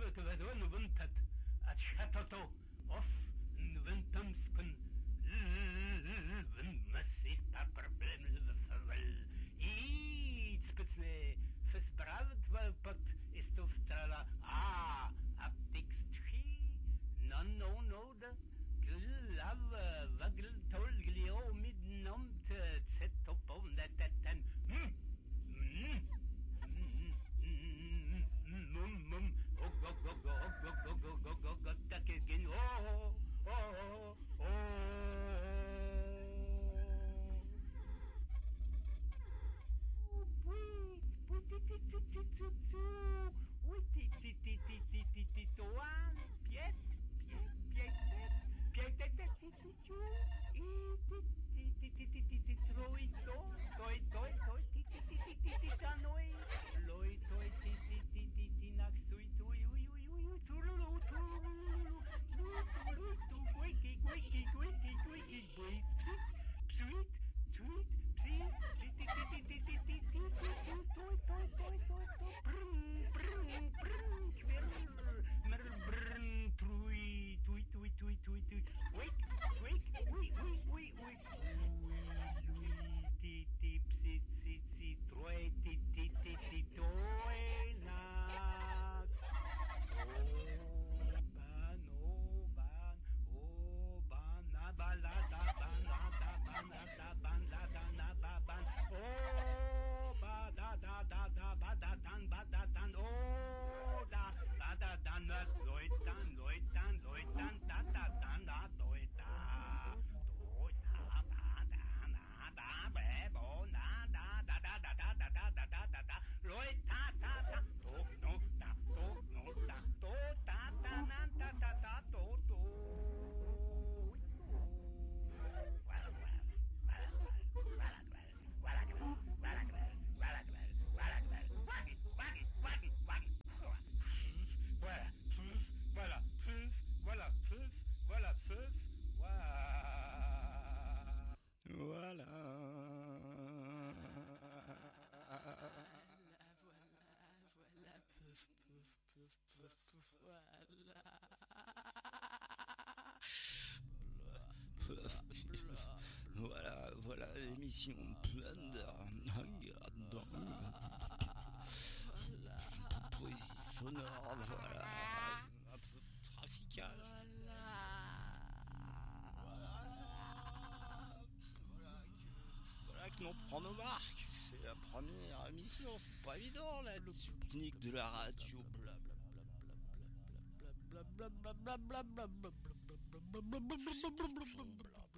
Kvedo Nuventat at Chatato of Nuventumskun Massive problems of the Favel. Eat Spitzne Fesbravet Valpot Istofstrala Aptix Tree Non no node Lav Vagel Tolglio Midnomt Set up on that go tack again. Voilà l'émission Plunder. Poésie sonore, voilà, un peu traficale. Voilà que l'on prend nos marques. C'est la première émission, c'est pas évident là, le technique de la radio. Blablabla.